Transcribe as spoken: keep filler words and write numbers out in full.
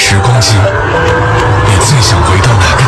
时光机，你最想回到哪个